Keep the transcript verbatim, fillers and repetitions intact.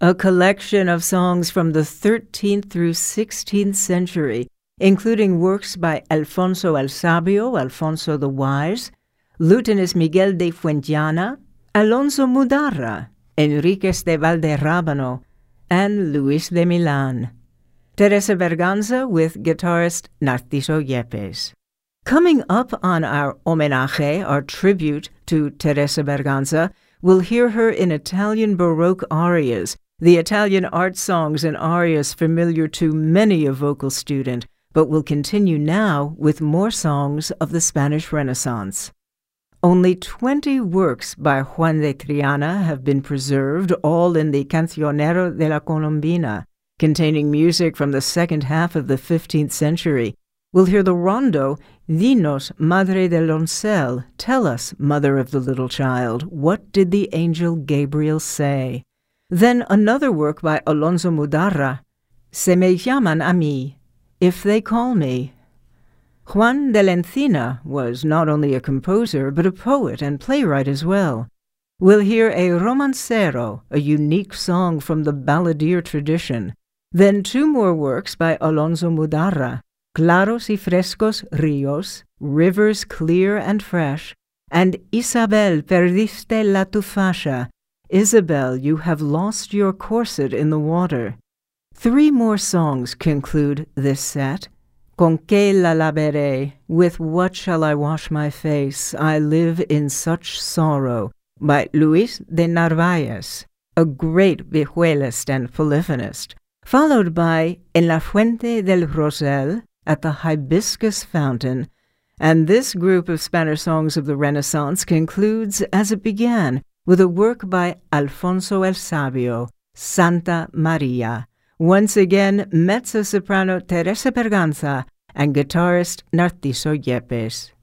a collection of songs from the thirteenth through sixteenth century, including works by Alfonso el Sabio, Alfonso the Wise, Lieutenant Miguel de Fuentiana, Alonso Mudarra, Enriquez de Valderrábano, and Luis de Milan. Teresa Berganza with guitarist Narciso Yepes. Coming up on our homenaje, our tribute to Teresa Berganza, we'll hear her in Italian Baroque arias, the Italian art songs and arias familiar to many a vocal student, but we'll continue now with more songs of the Spanish Renaissance. Only twenty works by Juan de Triana have been preserved, all in the Cancionero de la Colombina, containing music from the second half of the fifteenth century. We'll hear the rondo, Dinos, Madre del Doncel, Tell us, Mother of the Little Child, what did the angel Gabriel say? Then another work by Alonso Mudarra, Se me llaman a mí, If they call me. Juan de la Encina was not only a composer, but a poet and playwright as well. We'll hear a romancero, a unique song from the balladeer tradition. Then two more works by Alonso Mudarra, Claros y Frescos Ríos, Rivers Clear and Fresh, and Isabel, Perdiste la tu fascia, Isabel, you have lost your corset in the water. Three more songs conclude this set. Con que la lavaré, with what shall I wash my face? I live in such sorrow, by Luis de Narvaez, a great vihuelist and polyphonist, followed by En la fuente del Rosel, at the Hibiscus Fountain, and this group of Spanish songs of the Renaissance concludes as it began, with a work by Alfonso el Sabio, Santa Maria. Once again, mezzo-soprano Teresa Berganza and guitarist Narciso Yepes.